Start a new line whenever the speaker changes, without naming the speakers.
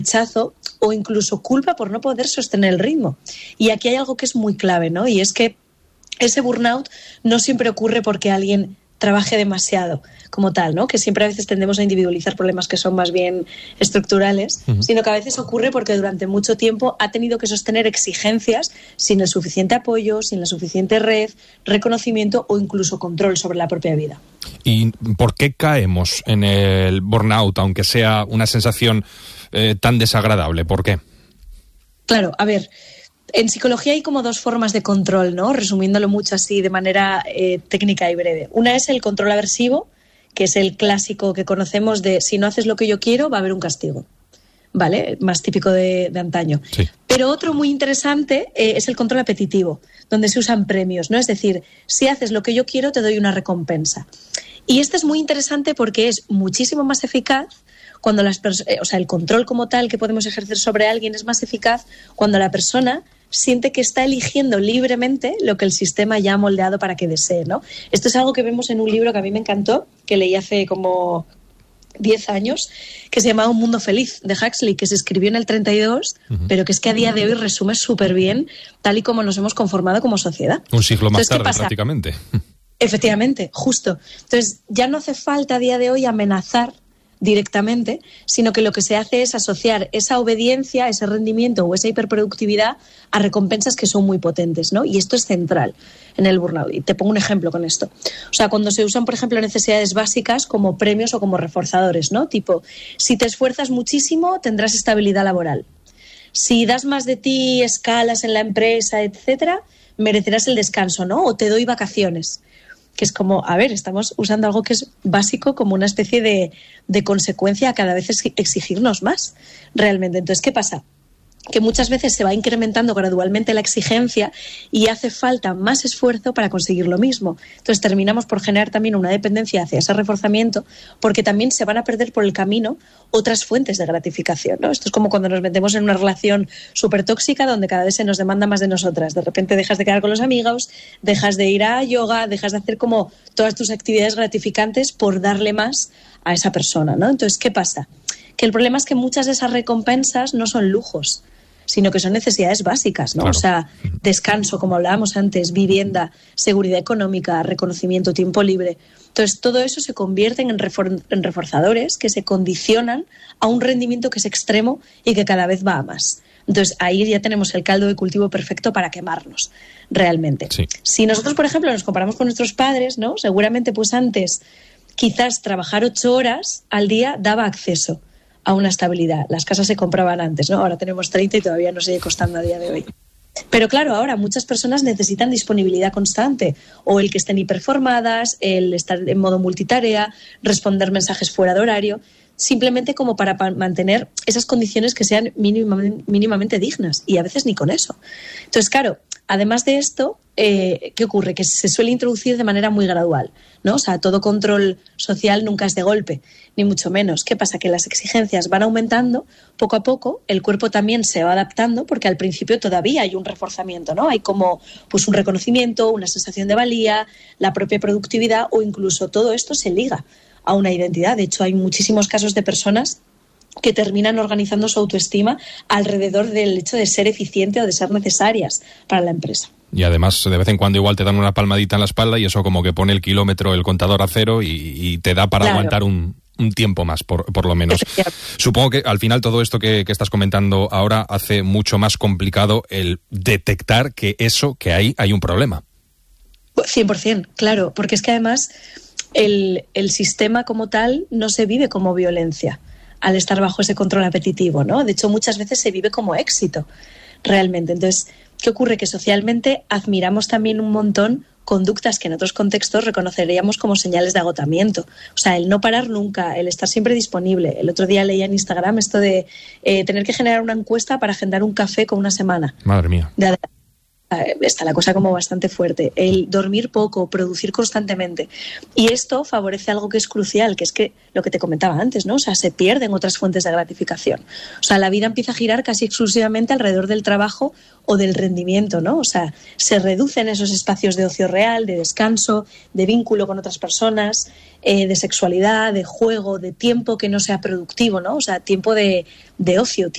rechazo o incluso culpa por no poder sostener el ritmo. Y aquí hay algo que es muy clave, ¿no? Y es que ese burnout no siempre ocurre porque alguien trabaje demasiado como tal, ¿no? Que siempre a veces tendemos a individualizar problemas que son más bien estructurales, sino que a veces ocurre porque durante mucho tiempo ha tenido que sostener exigencias sin el suficiente apoyo, sin la suficiente red, reconocimiento o incluso control sobre la propia vida.
¿Y por qué caemos en el burnout, aunque sea una sensación tan desagradable? ¿Por qué?
Claro, a ver, en psicología hay como dos formas de control, ¿no? Resumiéndolo mucho así de manera técnica y breve. Una es el control aversivo, que es el clásico que conocemos de si no haces lo que yo quiero, va a haber un castigo. ¿Vale? Más típico de antaño.
Sí.
Pero otro muy interesante es el control apetitivo, donde se usan premios, ¿no? Es decir, si haces lo que yo quiero, te doy una recompensa. Y este es muy interesante porque es muchísimo más eficaz cuando el control como tal que podemos ejercer sobre alguien es más eficaz cuando la persona siente que está eligiendo libremente lo que el sistema ya ha moldeado para que desee, ¿no? Esto es algo que vemos en un libro que a mí me encantó, que leí hace como 10 años, que se llamaba Un mundo feliz, de Huxley, que se escribió en el 32, pero que es que a día de hoy resume súper bien tal y como nos hemos conformado como sociedad.
Un siglo más tarde, prácticamente.
Efectivamente, justo. Entonces, ya no hace falta a día de hoy amenazar directamente, sino que lo que se hace es asociar esa obediencia, ese rendimiento o esa hiperproductividad a recompensas que son muy potentes, ¿no? Y esto es central en el burnout. Y te pongo un ejemplo con esto. O sea, cuando se usan, por ejemplo, necesidades básicas como premios o como reforzadores, ¿no? Tipo, si te esfuerzas muchísimo, tendrás estabilidad laboral. Si das más de ti, escalas en la empresa, etcétera, merecerás el descanso, ¿no? O te doy vacaciones. Que es como, a ver, estamos usando algo que es básico como una especie de consecuencia a cada vez exigirnos más, realmente. Entonces, ¿qué pasa? Que muchas veces se va incrementando gradualmente la exigencia y hace falta más esfuerzo para conseguir lo mismo. Entonces terminamos por generar también una dependencia hacia ese reforzamiento porque también se van a perder por el camino otras fuentes de gratificación, ¿no? Esto es como cuando nos metemos en una relación súper tóxica donde cada vez se nos demanda más de nosotras. De repente dejas de quedar con los amigos, dejas de ir a yoga, dejas de hacer como todas tus actividades gratificantes por darle más a esa persona, ¿no? Entonces, ¿qué pasa? Que el problema es que muchas de esas recompensas no son lujos, sino que son necesidades básicas, ¿no? Claro. O sea, descanso, como hablábamos antes, vivienda, seguridad económica, reconocimiento, tiempo libre. Entonces, todo eso se convierte en reforzadores que se condicionan a un rendimiento que es extremo y que cada vez va a más. Entonces, ahí ya tenemos el caldo de cultivo perfecto para quemarnos, realmente.
Sí.
Si nosotros, por ejemplo, nos comparamos con nuestros padres, ¿no? Seguramente, pues antes, quizás trabajar 8 horas al día daba acceso a una estabilidad. Las casas se compraban antes, ¿no? Ahora tenemos 30 y todavía nos sigue costando a día de hoy. Pero claro, ahora muchas personas necesitan disponibilidad constante, o el que estén hiperformadas, el estar en modo multitarea, responder mensajes fuera de horario, simplemente como para mantener esas condiciones que sean mínimamente dignas, y a veces ni con eso. Entonces, claro, además de esto, ¿qué ocurre? Que se suele introducir de manera muy gradual, ¿no? O sea, todo control social nunca es de golpe, ni mucho menos. ¿Qué pasa? Que las exigencias van aumentando poco a poco, el cuerpo también se va adaptando, porque al principio todavía hay un reforzamiento, ¿no? Hay como pues un reconocimiento, una sensación de valía, la propia productividad, o incluso todo esto se liga a una identidad. De hecho, hay muchísimos casos de personas que terminan organizando su autoestima alrededor del hecho de ser eficiente o de ser necesarias para la empresa.
Y además, de vez en cuando igual te dan una palmadita en la espalda y eso como que pone el kilómetro, el contador a cero y te da para aguantar un tiempo más, por lo menos. Supongo que al final todo esto que estás comentando ahora hace mucho más complicado el detectar que eso que hay un problema.
100%, claro, porque es que además el sistema como tal no se vive como violencia al estar bajo ese control apetitivo, ¿no? De hecho, muchas veces se vive como éxito, realmente. Entonces, ¿qué ocurre? Que socialmente admiramos también un montón conductas que en otros contextos reconoceríamos como señales de agotamiento. O sea, el no parar nunca, el estar siempre disponible. El otro día leía en Instagram esto de tener que generar una encuesta para agendar un café con una semana.
Madre mía.
está la cosa como bastante fuerte. El dormir poco, producir constantemente. Y esto favorece algo que es crucial, que es que lo que te comentaba antes, ¿no? O sea, se pierden otras fuentes de gratificación. O sea, la vida empieza a girar casi exclusivamente alrededor del trabajo o del rendimiento, ¿no? O sea, se reducen esos espacios de ocio real, de descanso, de vínculo con otras personas, de sexualidad, de juego, de tiempo que no sea productivo, ¿no? O sea, tiempo de ocio,